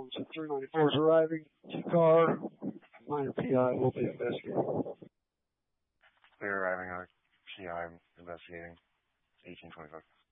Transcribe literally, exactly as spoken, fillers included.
Jones. three ninety-four is arriving to car. Minor P I will be investigating. They're arriving on P I investigating. eighteen twenty-five.